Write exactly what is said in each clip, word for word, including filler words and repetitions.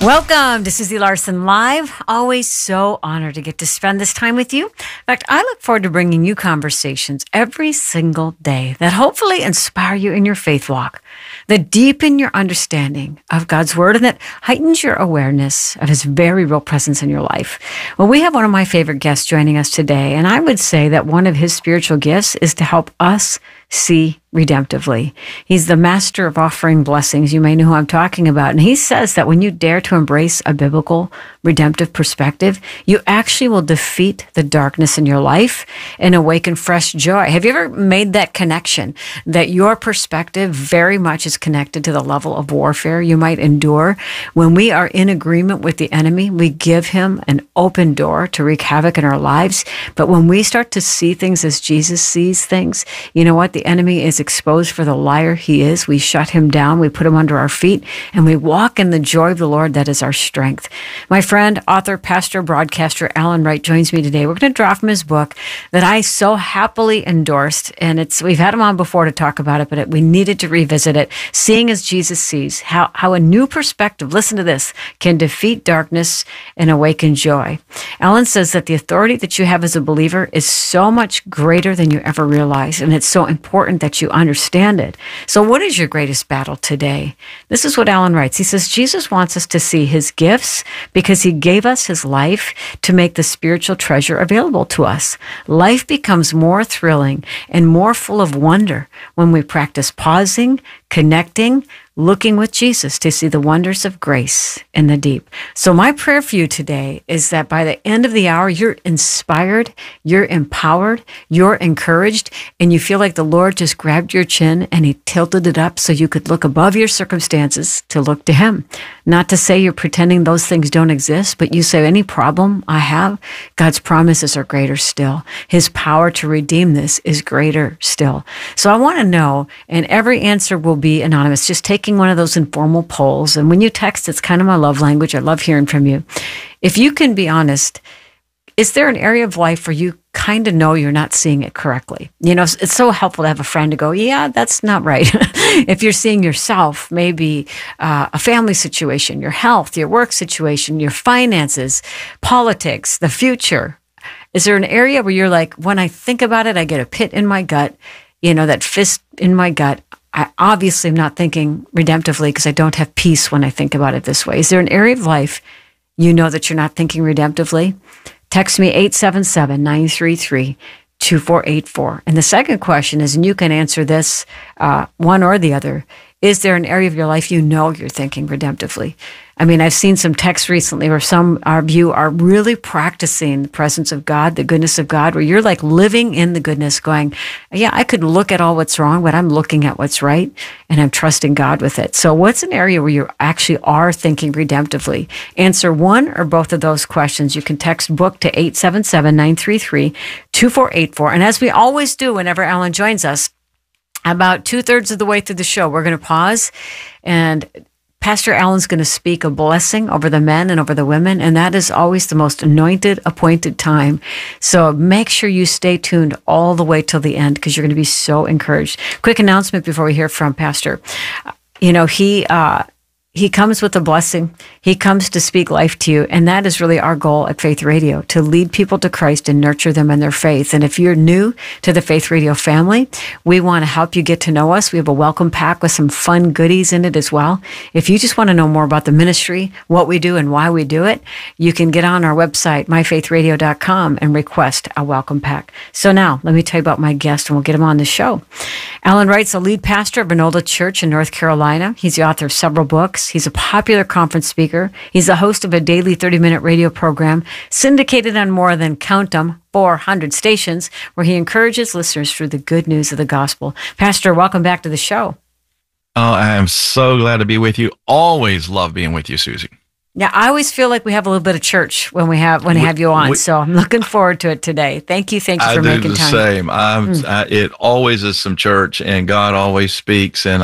Welcome to Susie Larson Live. Always so honored to get to spend this time with you. In fact, I look forward to bringing you conversations every single day that hopefully inspire you in your faith walk, that deepen your understanding of God's Word, and that heightens your awareness of His very real presence in your life. Well, we have one of my favorite guests joining us today, and I would say that one of his spiritual gifts is to help us see redemptively. He's the master of offering blessings. You may know who I'm talking about. And he says that when you dare to embrace a biblical redemptive perspective, you actually will defeat the darkness in your life and awaken fresh joy. Have you ever made that connection that your perspective very much is connected to the level of warfare you might endure? When we are in agreement with the enemy, we give him an open door to wreak havoc in our lives. But when we start to see things as Jesus sees things, you know what? The enemy is exposed for the liar he is. We shut him down. We put him under our feet, and we walk in the joy of the Lord that is our strength. My friend, author, pastor, broadcaster Alan Wright joins me today. We're going to draw from his book that I so happily endorsed, and it's we've had him on before to talk about it, but it, we needed to revisit it. Seeing as Jesus Sees, how, how a new perspective, listen to this, can defeat darkness and awaken joy. Alan says that the authority that you have as a believer is so much greater than you ever realize, and it's so important that you understand it. So what is your greatest battle today? This is what Alan writes. He says, Jesus wants us to see his gifts because he gave us his life to make the spiritual treasure available to us. Life becomes more thrilling and more full of wonder when we practice pausing, connecting, looking with Jesus to see the wonders of grace in the deep. So my prayer for you today is that by the end of the hour, you're inspired, you're empowered, you're encouraged, and you feel like the Lord just grabbed your chin and he tilted it up so you could look above your circumstances to look to him. Not to say you're pretending those things don't exist, but you say, any problem I have, God's promises are greater still. His power to redeem this is greater still. So I want to know, and every answer will be anonymous. Just take one of those informal polls. And when you text, it's kind of my love language. I love hearing from you. If you can be honest, is there an area of life where you kind of know you're not seeing it correctly? You know, it's so helpful to have a friend to go, yeah, that's not right. If you're seeing yourself, maybe uh, a family situation, your health, your work situation, your finances, politics, the future. Is there an area where you're like, when I think about it, I get a pit in my gut, you know, that fist in my gut. I obviously am not thinking redemptively because I don't have peace when I think about it this way. Is there an area of life you know that you're not thinking redemptively? Text me eight seven seven, nine three three, two four eight four. And the second question is, and you can answer this uh, one or the other, is there an area of your life you know you're thinking redemptively? I mean, I've seen some texts recently where some of you are really practicing the presence of God, the goodness of God, where you're like living in the goodness going, yeah, I could look at all what's wrong, but I'm looking at what's right and I'm trusting God with it. So what's an area where you actually are thinking redemptively? Answer one or both of those questions. You can text book to eight seven seven, nine three three, two four eight four. And as we always do whenever Alan joins us, about two-thirds of the way through the show, we're going to pause, and Pastor Alan's going to speak a blessing over the men and over the women, and that is always the most anointed, appointed time. So make sure you stay tuned all the way till the end because you're going to be so encouraged. Quick announcement before we hear from Pastor. You know, he uh, he comes with a blessing. He comes to speak life to you, and that is really our goal at Faith Radio, to lead people to Christ and nurture them in their faith. And if you're new to the Faith Radio family, we want to help you get to know us. We have a welcome pack with some fun goodies in it as well. If you just want to know more about the ministry, what we do, and why we do it, you can get on our website, my faith radio dot com, and request a welcome pack. So now, let me tell you about my guest, and we'll get him on the show. Alan Wright's a lead pastor of Benola Church in North Carolina. He's the author of several books. He's a popular conference speaker. He's the host of a daily thirty-minute radio program syndicated on more than, count them, four hundred stations, where he encourages listeners through the good news of the gospel. Pastor, welcome back to the show. Oh, I am so glad to be with you. Always love being with you, Susie. Yeah, I always feel like we have a little bit of church when we have when we, I have you on, we, so I'm looking forward to it today. Thank you, thank you for I making do the time. Same. I'm, mm. I, it always is some church, and God always speaks, and I f-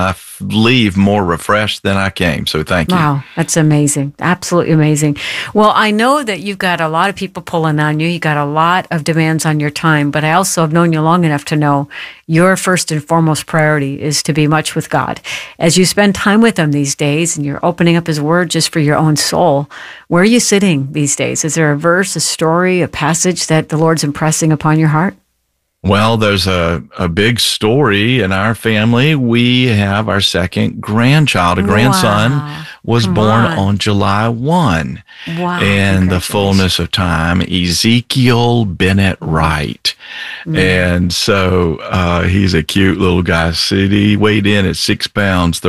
leave more refreshed than I came. So thank you. Wow, that's amazing. Absolutely amazing. Well, I know that you've got a lot of people pulling on you. You got a lot of demands on your time, but I also have known you long enough to know your first and foremost priority is to be much with God. As you spend time with him these days and you're opening up his word just for your own soul, where are you sitting these days? Is there a verse, a story, a passage that the Lord's impressing upon your heart? Well, there's a, a big story in our family. We have our second grandchild. A grandson Wow. was Come born on. on July first. Wow. In the fullness of time, Ezekiel Bennett Wright. Mm. And so uh, he's a cute little guy. He weighed in at six pounds,